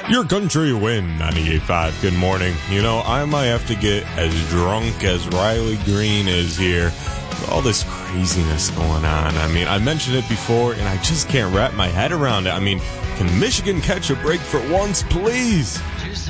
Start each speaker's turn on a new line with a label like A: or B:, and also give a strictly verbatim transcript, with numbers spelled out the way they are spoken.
A: Your country win, ninety-eight point five. Good morning. You know, I might have to get as drunk as Riley Green is here with all this craziness going on. I mean, I mentioned it before, and I just can't wrap my head around it. I mean, can Michigan catch a break for once, please?